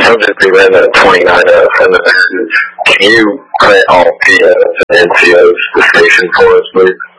know that they ran that 29 700. Can you print all POs and NCOs the station for us, please?